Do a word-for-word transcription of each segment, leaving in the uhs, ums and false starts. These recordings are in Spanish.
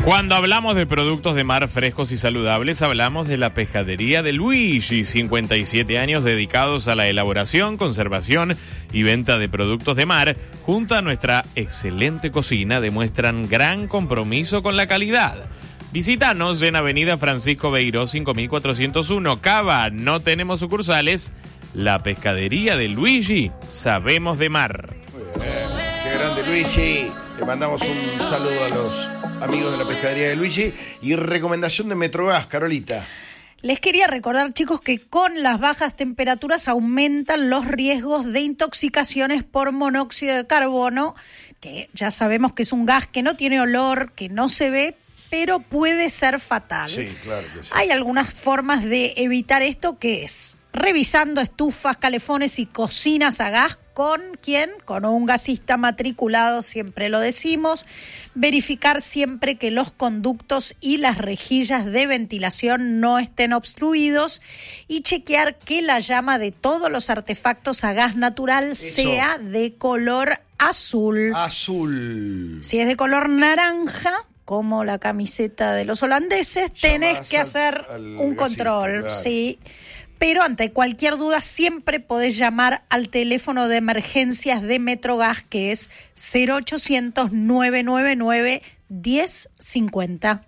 Cuando hablamos de productos de mar frescos y saludables, hablamos de la pescadería de Luigi, cincuenta y siete años dedicados a la elaboración, conservación y venta de productos de mar. Junto a nuestra excelente cocina, demuestran gran compromiso con la calidad. Visítanos en Avenida Francisco Beiró cinco mil cuatrocientos uno, Cava. No tenemos sucursales. La pescadería de Luigi, sabemos de mar. Muy bien, qué grande Luigi. Le mandamos un saludo a los amigos de la pescadería de Luigi. Y recomendación de Metrogas, Carolita. Les quería recordar, chicos, que con las bajas temperaturas aumentan los riesgos de intoxicaciones por monóxido de carbono, que ya sabemos que es un gas que no tiene olor, que no se ve, pero puede ser fatal. Sí, claro que sí. Hay algunas formas de evitar esto, que es revisando estufas, calefones y cocinas a gas. ¿Con quién? Con un gasista matriculado, siempre lo decimos. Verificar siempre que los conductos y las rejillas de ventilación no estén obstruidos y chequear que la llama de todos los artefactos a gas natural Eso. sea de color azul. Azul. Si es de color naranja, como la camiseta de los holandeses, Llamás tenés que hacer un control, claro. sí. Pero ante cualquier duda siempre podés llamar al teléfono de emergencias de Metrogas, que es cero ochocientos, nueve nueve nueve, diez cincuenta.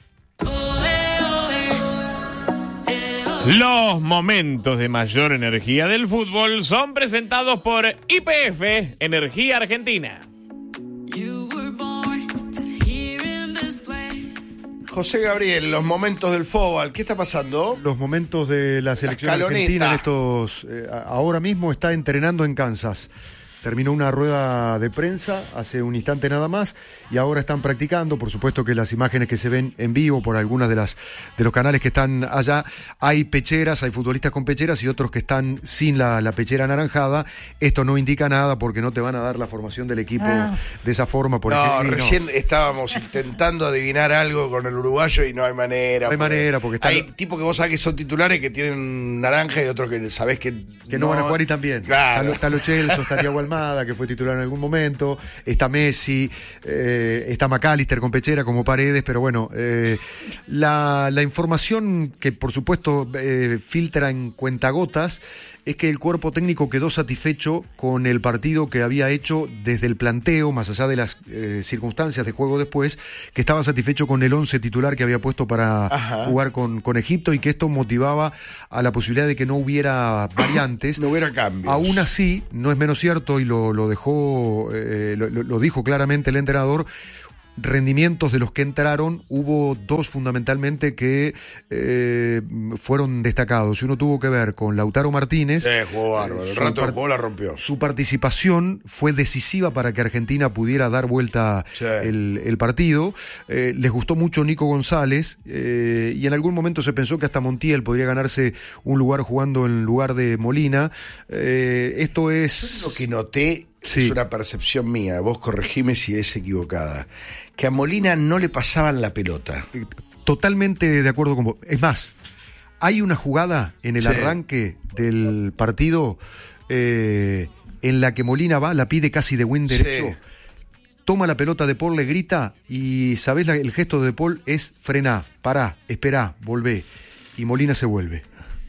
Los momentos de mayor energía del fútbol son presentados por Y P F, Energía Argentina. José Gabriel, los momentos del fútbol, ¿qué está pasando? Los momentos de la selección la argentina en estos... Eh, ahora mismo está entrenando en Kansas. Terminó una rueda de prensa hace un instante nada más y ahora están practicando. Por supuesto que las imágenes que se ven en vivo por algunas de las de los canales que están allá, hay pecheras, hay futbolistas con pecheras y otros que están sin la, la pechera anaranjada. Esto no indica nada porque no te van a dar la formación del equipo ah. de esa forma. Por no, ejemplo, recién no. estábamos intentando adivinar algo con el uruguayo y no hay manera. No hay porque manera porque hay lo... tipos que vos sabés que son titulares que tienen naranja y otros que sabés que que no, no van a jugar y también. Claro. Está Lo Celso, está Thiago Almada, que fue titular en algún momento, está Messi, eh, está McAllister con pechera como Paredes, pero bueno, eh, la, la información que por supuesto eh, filtra en cuentagotas es que el cuerpo técnico quedó satisfecho con el partido que había hecho desde el planteo, más allá de las eh, circunstancias de juego después, que estaba satisfecho con el once titular que había puesto para Ajá. jugar con, con Egipto y que esto motivaba a la posibilidad de que no hubiera variantes. No hubiera cambios. Aún así, no es menos cierto y lo, lo dejó, eh, lo, lo dijo claramente el entrenador, rendimientos de los que entraron, hubo dos fundamentalmente que eh, fueron destacados. Y uno tuvo que ver con Lautaro Martínez. Sí, jugó bárbaro. El rato del juego la rompió. Su participación fue decisiva para que Argentina pudiera dar vuelta sí. el, el partido. Eh, les gustó mucho Nico González eh, y en algún momento se pensó que hasta Montiel podría ganarse un lugar jugando en lugar de Molina. Eh, esto es... Yo lo que noté... Sí. Es una percepción mía, vos corregime si es equivocada, que a Molina no le pasaban la pelota. Totalmente de acuerdo con vos. Es más, hay una jugada en el sí. arranque del partido eh, en la que Molina va, la pide casi de win derecho, sí. toma la pelota de Paul, le grita y ¿sabés la, el gesto de Paul? Es frená, pará, esperá, volvé. Y Molina se vuelve.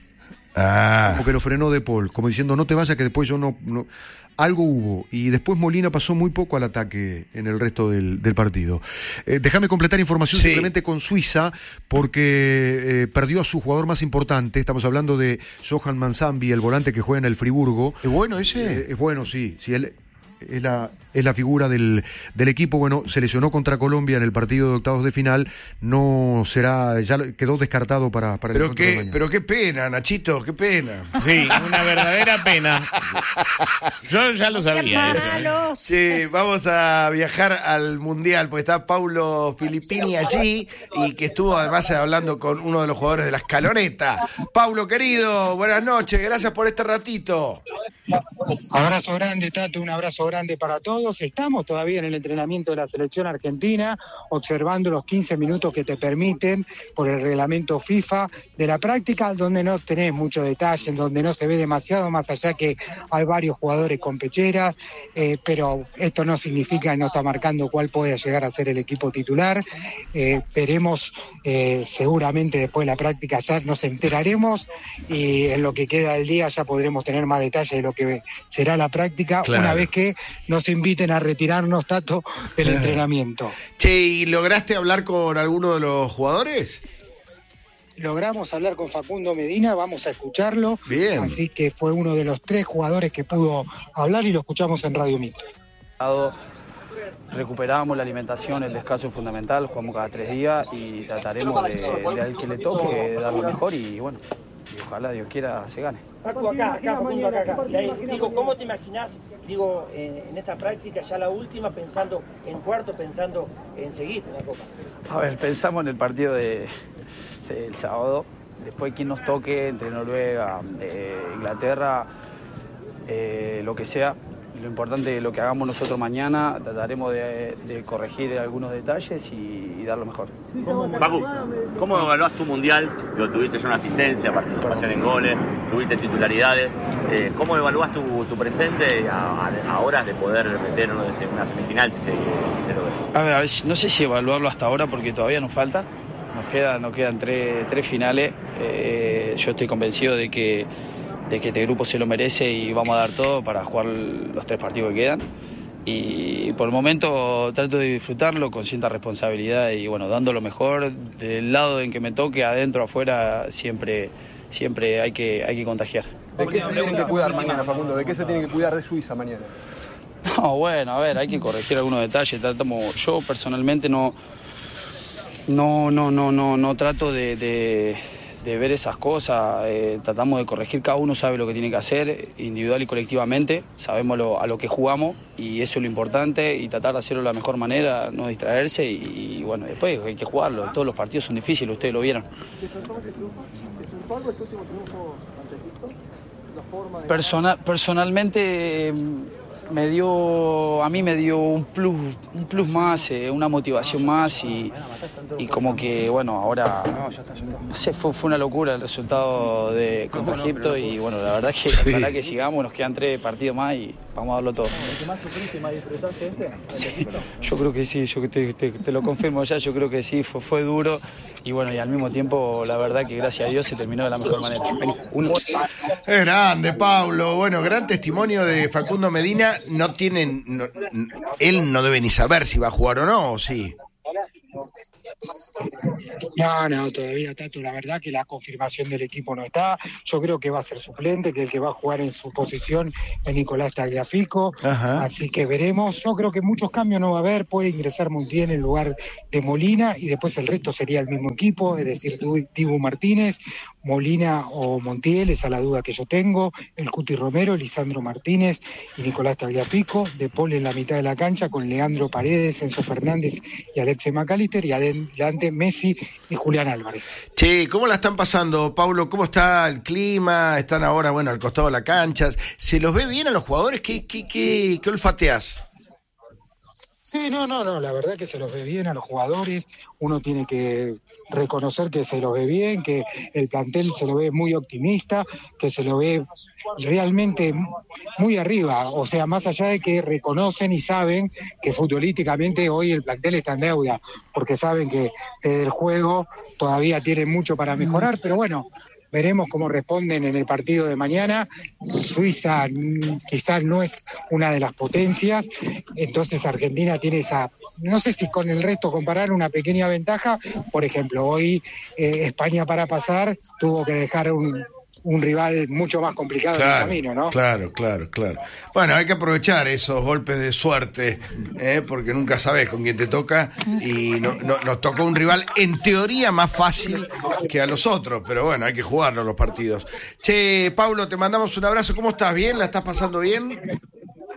Ah. Como que lo frenó de Paul, como diciendo no te vayas que después yo no... no... Algo hubo, y después Molina pasó muy poco al ataque en el resto del, del partido. Eh, déjame completar información sí. simplemente con Suiza, porque eh, perdió a su jugador más importante. Estamos hablando de Johan Manzambi, el volante que juega en el Friburgo. ¿Es bueno ese? Eh, es bueno, sí. sí él, es la, es la figura del, del equipo. Bueno, se lesionó contra Colombia en el partido de octavos de final, no será, ya quedó descartado para, para el pero encuentro de qué, mañana. Pero qué pena, Nachito, qué pena. Sí, una verdadera pena. Yo ya lo sabía eso, ¿eh? Sí, vamos a viajar al Mundial, porque está Paulo Filippini allí, y que estuvo además hablando con uno de los jugadores de la Escaloneta. Paulo, querido, buenas noches, gracias por este ratito. Abrazo grande, Tato, un abrazo grande para todos. Estamos todavía en el entrenamiento de la selección argentina, observando los quince minutos que te permiten por el reglamento FIFA de la práctica, donde no tenés mucho detalle, donde no se ve demasiado, más allá que hay varios jugadores con pecheras, eh, pero esto no significa, no está marcando cuál puede llegar a ser el equipo titular. Eh, veremos, eh, seguramente después de la práctica ya nos enteraremos, y en lo que queda del día ya podremos tener más detalles de lo que será la práctica, claro, una vez que nos inviten a retirarnos, Tato, del eh. entrenamiento. Che, ¿y lograste hablar con alguno de los jugadores? Logramos hablar con Facundo Medina, vamos a escucharlo. Bien. Así que fue uno de los tres jugadores que pudo hablar y lo escuchamos en Radio Mitre. Recuperamos la alimentación, el descanso es fundamental, jugamos cada tres días y trataremos de, de al que le toque dar lo mejor y bueno, y ojalá Dios quiera se gane. Facu, acá, acá, Facundo, acá, acá. Digo, ¿cómo te imaginás, digo, en, en esta práctica ya la última, pensando en cuarto, pensando en seguir en la Copa? A ver, pensamos en el partido de, de, del sábado, después quien nos toque entre Noruega, eh, Inglaterra, eh, lo que sea. Lo importante es lo que hagamos nosotros mañana, trataremos de, de corregir algunos detalles y, y dar lo mejor. Papu, ¿cómo evaluás tu mundial? Yo, tuviste ya una asistencia, participación en goles, tuviste titularidades. Eh, ¿Cómo evaluás tu, tu presente a, a, a horas de poder meter una semifinal si se, si se logra? A ver, a ver, no sé si evaluarlo hasta ahora porque todavía nos falta. Nos, queda, nos quedan tres, tres finales. Eh, yo estoy convencido de que de que este grupo se lo merece y vamos a dar todo para jugar los tres partidos que quedan. Y por el momento trato de disfrutarlo con cierta responsabilidad y bueno, dando lo mejor. Del lado en que me toque, adentro, afuera, siempre, siempre hay que, hay que contagiar. ¿De qué se tienen que cuidar mañana, Facundo? ¿De qué se tienen que cuidar de Suiza mañana? No, bueno, a ver, hay que corregir algunos detalles. Tratamos, yo personalmente no, no, no, no, no, no trato de... de de ver esas cosas, eh, tratamos de corregir, cada uno sabe lo que tiene que hacer, individual y colectivamente, sabemos lo, a lo que jugamos y eso es lo importante y tratar de hacerlo de la mejor manera, no distraerse y, y bueno, después hay que jugarlo, todos los partidos son difíciles, ustedes lo vieron. Personal, personalmente me dio, a mí me dio un plus, un plus más, eh, una motivación más y, y como que, bueno, ahora, no sé, fue, fue una locura el resultado de contra Egipto y bueno, la verdad que, sí. La verdad que sigamos, nos quedan tres partidos más y vamos a darlo todo. ¿El que más sufriste y más disfrutaste este? Sí, yo creo que sí, yo te, te, te lo confirmo ya, yo creo que sí, fue, fue duro y bueno, y al mismo tiempo, la verdad que gracias a Dios se terminó de la mejor manera. Uno. Es grande, Pablo, bueno, gran testimonio de Facundo Medina. No tienen, no, él no debe ni saber si va a jugar o no, ¿o sí? No, no, todavía, Tato, la verdad que la confirmación del equipo no está. Yo creo que va a ser suplente, que el que va a jugar en su posición es Nicolás Tagliafico. Ajá. Así que veremos. Yo creo que muchos cambios no va a haber. Puede ingresar Montiel en lugar de Molina y después el resto sería el mismo equipo, es decir, Dibu Martínez, Molina o Montiel, esa es la duda que yo tengo. El Cuti Romero, Lisandro Martínez y Nicolás Tagliafico. De Paul en la mitad de la cancha con Leandro Paredes, Enzo Fernández y Alexis McAllister y adelante Messi y Julián Álvarez. Che, ¿cómo la están pasando, Pablo? ¿Cómo está el clima? Están ahora, bueno, al costado de la cancha. ¿Se los ve bien a los jugadores? ¿Qué, qué, qué, qué olfateás? Sí, no, no, no, la verdad que se los ve bien a los jugadores, uno tiene que reconocer que se los ve bien, que el plantel se lo ve muy optimista, que se lo ve realmente muy arriba, o sea, más allá de que reconocen y saben que futbolísticamente hoy el plantel está en deuda, porque saben que el juego todavía tiene mucho para mejorar, pero bueno, veremos cómo responden en el partido de mañana. Suiza quizás no es una de las potencias, entonces Argentina tiene esa, no sé si con el resto comparar, una pequeña ventaja. Por ejemplo, hoy eh, España para pasar tuvo que dejar un, un rival mucho más complicado claro, en el camino, ¿no? Claro, claro, claro. Bueno, hay que aprovechar esos golpes de suerte, ¿eh? Porque nunca sabes con quién te toca y no, no, nos tocó un rival en teoría más fácil que a los otros, pero bueno, hay que jugarlo los partidos. Che, Pablo, te mandamos un abrazo. ¿Cómo estás? ¿Bien? ¿La estás pasando bien?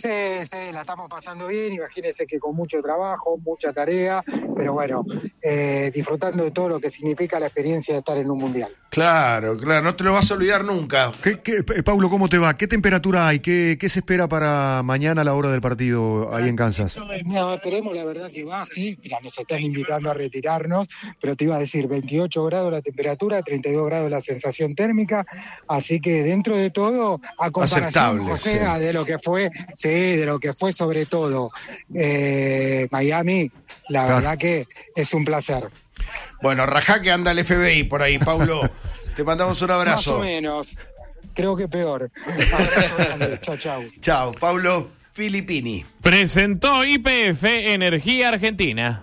Sí, sí, la estamos pasando bien, imagínense que con mucho trabajo, mucha tarea, pero bueno, eh, disfrutando de todo lo que significa la experiencia de estar en un mundial. Claro, claro, no te lo vas a olvidar nunca. ¿Qué, qué, Paulo, ¿cómo te va? ¿Qué temperatura hay? ¿Qué, qué se espera para mañana a la hora del partido ahí en Kansas? No, esperemos la verdad que baje, mira, nos están invitando a retirarnos, pero te iba a decir veintiocho grados la temperatura, treinta y dos grados la sensación térmica, así que dentro de todo, a comparación, aceptable, o sea, sí. de lo que fue, sí, de lo que fue sobre todo eh, Miami, la Claro. verdad que es un placer. Bueno, rajá que anda el F B I por ahí, Paulo. Te mandamos un abrazo. Más o menos, creo que peor. Abrazo grande, chao, chao. Chao, Paulo Filippini. Presentó Y P F Energía Argentina.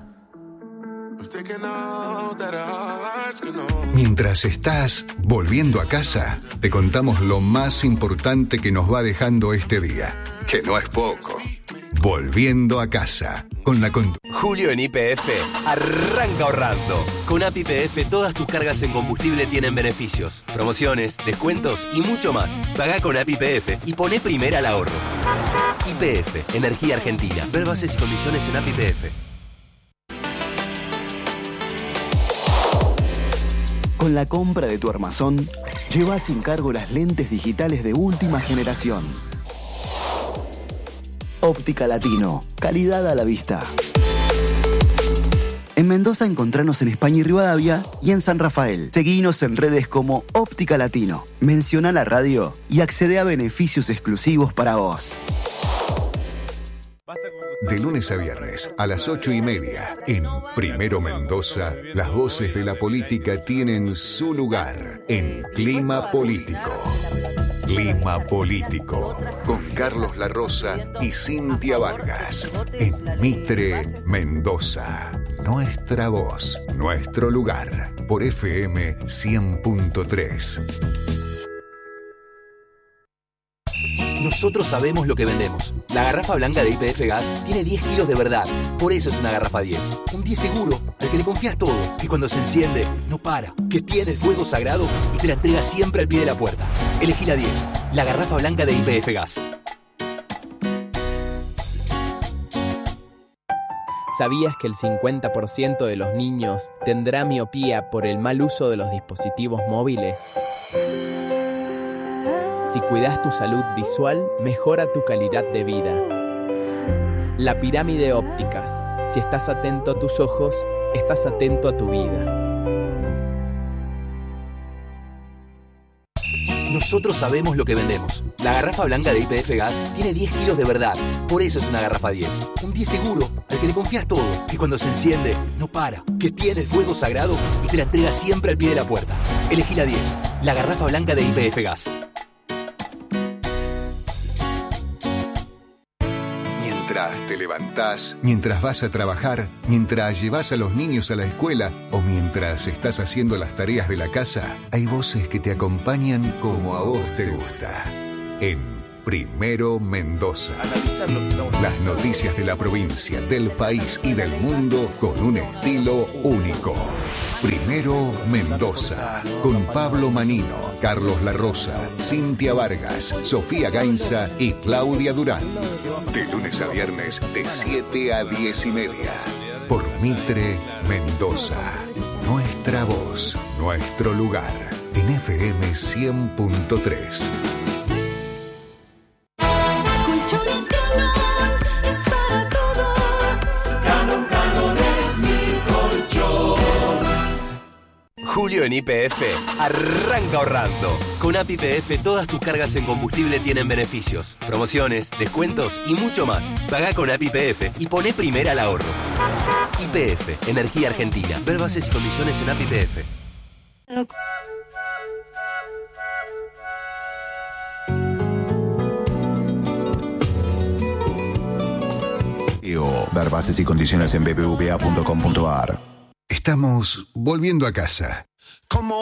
Mientras estás volviendo a casa, te contamos lo más importante que nos va dejando este día, que no es poco. Volviendo a casa, con la condu- Julio en Y P F arranca ahorrando. Con App Y P F todas tus cargas en combustible tienen beneficios, promociones, descuentos y mucho más. Pagá con App Y P F y poné primera al ahorro. Y P F, Energía Argentina. Ver bases y condiciones en App Y P F. Con la compra de tu armazón, lleva sin cargo las lentes digitales de última generación. Óptica Latino, calidad a la vista. En Mendoza encontranos en España y Rivadavia y en San Rafael. Seguinos en redes como Óptica Latino. Menciona la radio y accede a beneficios exclusivos para vos. De lunes a viernes a las ocho y media, en Primero Mendoza, las voces de la política tienen su lugar en Clima Político. Clima Político, con Carlos La Rosa y Cintia Vargas, en Mitre, Mendoza. Nuestra voz, nuestro lugar, por F M cien punto tres. Nosotros sabemos lo que vendemos. La garrafa blanca de Y P F Gas tiene diez kilos de verdad. Por eso es una garrafa diez. Un diez seguro, al que le confías todo. Que cuando se enciende, no para. Que tiene el fuego sagrado y te la entrega siempre al pie de la puerta. Elegí la diez. La garrafa blanca de Y P F Gas. ¿Sabías que el cincuenta por ciento de los niños tendrá miopía por el mal uso de los dispositivos móviles? Si cuidas tu salud visual, mejora tu calidad de vida. La pirámide ópticas. Si estás atento a tus ojos, estás atento a tu vida. Nosotros sabemos lo que vendemos. La garrafa blanca de Y P F Gas tiene diez kilos de verdad. Por eso es una garrafa diez. Un diez seguro, al que le confías todo. Que cuando se enciende, no para. Que tiene el fuego sagrado y te la entrega siempre al pie de la puerta. Elegí la diez. La garrafa blanca de Y P F Gas. Mientras te levantás, mientras vas a trabajar, mientras llevas a los niños a la escuela o mientras estás haciendo las tareas de la casa, hay voces que te acompañan como a vos te gusta. En Primero Mendoza. Las noticias de la provincia, del país y del mundo con un estilo único. Primero Mendoza, con Pablo Manino, Carlos La Rosa, Cintia Vargas, Sofía Gainza y Claudia Durán. De lunes a viernes, de siete a diez y media. Por Mitre, Mendoza. Nuestra voz, nuestro lugar. En F M cien punto tres. Colchones Galón es para todos. Galón, Galón es mi colchón. Julio en Y P F arranca ahorrando. Con App Y P F todas tus cargas en combustible tienen beneficios, promociones, descuentos y mucho más. Pagá con App Y P F y poné primera al ahorro. Y P F, Energía Argentina. Ver bases y condiciones en App Y P F. Ver bases y condiciones en b b v a punto com punto a r. Estamos volviendo a casa. Como